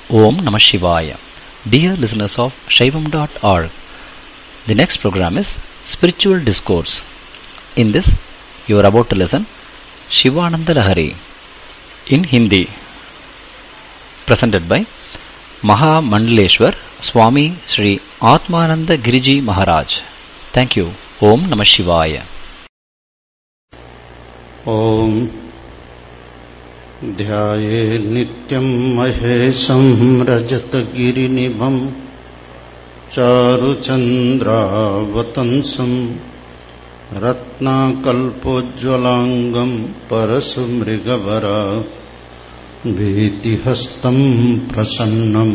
Om Namah Shivaya. Dear listeners of Shaivam.org, the next program is Spiritual Discourse. In this, you are about to listen Shivananda Lahari in Hindi, presented by Maha Mandaleshwar Swami Sri Atmananda Giriji Maharaj. Thank you. Om Namah Shivaya. Om ध्याये नित्यं महेशं रजतगिरिनिभं चारुचन्द्रावतंसं रत्नाकल्पोज्ज्वलांगं परशुमृगवरा भीतिहस्तं प्रसन्नं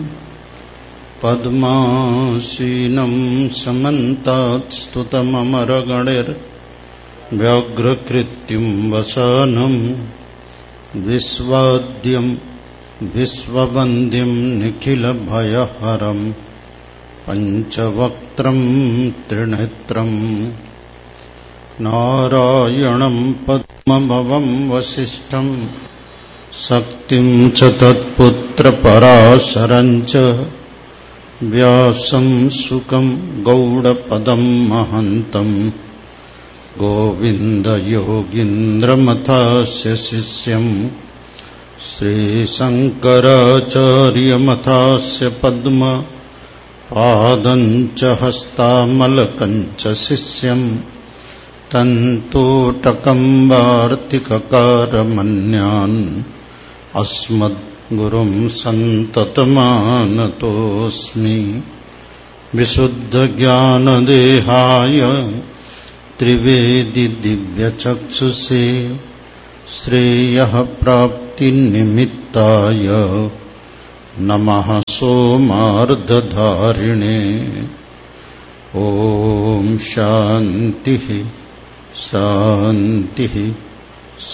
पद्मासीनं समन्तात् स्तुतममरगणैर्व्यग्रकृत्युं वसानं विश्वाद्यं विश्ववन्द्यं निखिलभयहरं पञ्चवक्त्रं त्रिनेत्रं नारायणं पद्मभवं वसिष्ठं शक्तिं च तत्पुत्रपराशरं च व्यासं शुकं गौडपदं महन्तं गोविंद योगीन्द्रमथास्य शिष्यं श्रीशंकराचार्यमथास्य पद्म पादं च हस्तामलकं च शिष्यं तन्तोटकं वार्तिककारमन्यान् अस्मद्गुरुं सन्ततमानतोऽस्मि। विशुद्धज्ञानदेहाय त्रिवेदी दिव्यचक्षुषे श्रेयः प्राप्तिनिमित्ताय नमः सोमार्धधारिणे। ओम शांति शांति